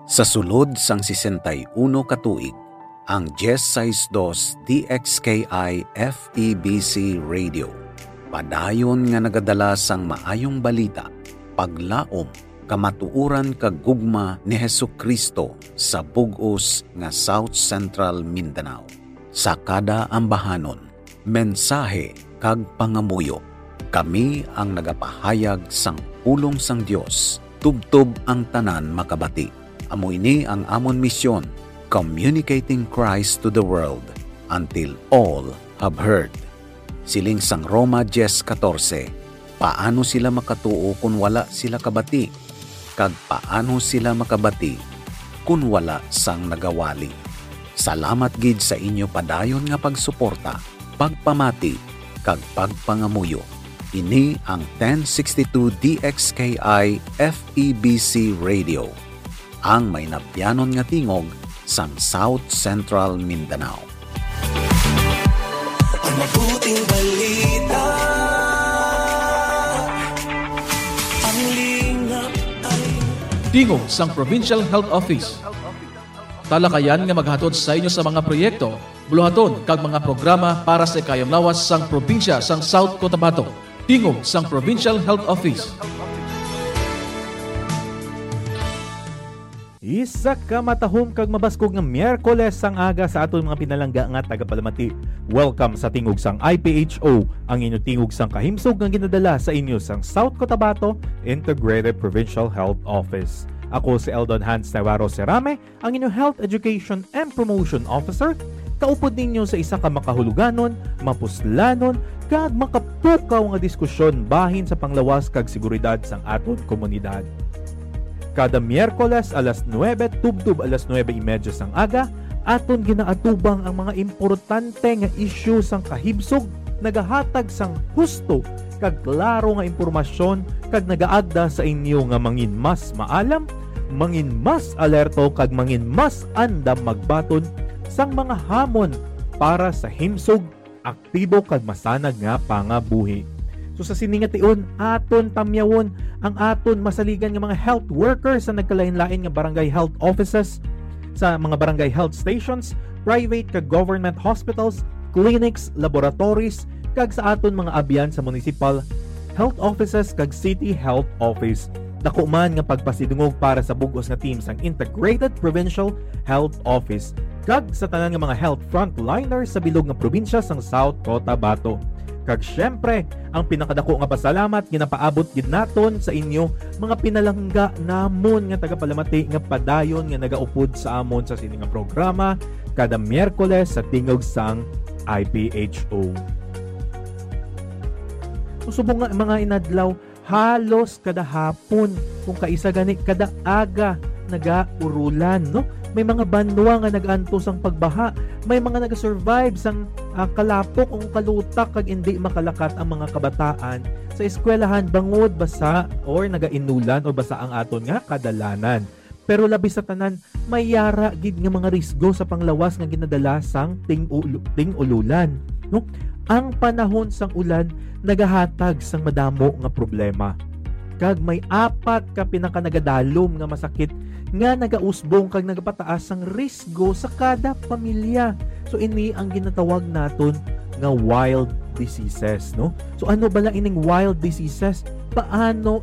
Sa sulod sang 61 katuig, ang 1062 DXKI FEBC Radio padayon nga nagadala sang maayong balita, paglaom, kamatuuran kag gugma ni Hesukristo sa bug-os nga South Central Mindanao. Sa kada ambahanon, mensahe kag pangamuyo, kami ang nagapahayag sang pulong sang Dios, tubtob ang tanan makabati. Amo ini ang amon misyon, communicating Christ to the world until all have heard. Siling sang Roma 10:14, paano sila makatuo kung wala sila kabati? Kag paano sila makabati kung wala sang nagawali? Salamat gid sa inyo padayon nga pagsuporta, pagpamati, kag pagpangamuyo. Ini ang 1062 DXKI FEBC Radio, ang may nabyanon nga tingog sang South Central Mindanao. Ang mabuting balita, ang lingap ay tingog sang Provincial Health Office. Talakayan nga maghatod sa inyo sa mga proyekto, buluhaton kag mga programa para sa ikayamlawas sang probinsya sang South Cotabato. Tingog sang Provincial Health Office. Isa ka matahom kag mabaskog nga Miyerkules sang aga sa aton mga pinalangga nga tagapalamati. Welcome sa tingog sang IPHO, ang inyo tingog sang kahimsog nga ginadala sa inyo sang South Cotabato Integrated Provincial Health Office. Ako si Eldon Hans Navarro Serame, ang inyo Health Education and Promotion Officer. Kaupod ninyo sa isa ka makahuluganon, mapuslanon, kag makapukaw nga diskusyon bahin sa panglawas kag seguridad sang aton komunidad. Kada Miyerkules alas 9, tubtub alas 9:30 sang aga, aton ginaatubang ang mga importante nga issue sang kahibsog, nagahatag sang husto kag klaro nga impormasyon kag nagaagda sa inyo nga mangin mas maalam, mangin mas alerto kag mangin mas andam magbaton sang mga hamon para sa himsog, aktibo kag masanag nga pangabuhi. So sa siningation, aton tamyawon ang aton masaligan nga mga health workers sa nagkalain-lain nga barangay health offices, sa mga barangay health stations, private kag government hospitals, clinics, laboratories, kag sa aton mga abyan sa municipal health offices kag city health office. Dako man nga pagpasidungog para sa bug-os nga team sang Integrated Provincial Health Office kag sa tanan nga mga health frontliners sa bilog nga probinsya sang South Cotabato. Kag syempre, ang pinakadako nga pasalamat ginapaabot gid naton sa inyo mga pinalangga namon nga tagapalamati nga padayon nga nagaupod sa amon sa sini nga programa kada Miyerkules sa tingog sang IPHO. Usubong nga mga inadlaw, halos kada hapon kung kaisa gani kada aga nagaurulan, no? May mga banwa nga nag-antos ang pagbaha, may mga nag-survive sang kalapok o kalutak kag hindi makalakat ang mga kabataan sa eskwelahan bangod basa or nagainulan o basa ang aton nga kadalanan. Pero labi sa tanan, may yara gid nga mga risgo sa panglawas nga ginadala sang ting-ululan, no? Ang panahon sang ulan nagahatag sang madamo nga problema. Kag may 4 ka pinakanagadalom nga masakit nga nagausbong kag nagapataas ang risgo sa kada pamilya. So ini ang ginatawag naton nga wild diseases, no? So ano bala ining wild diseases? Paano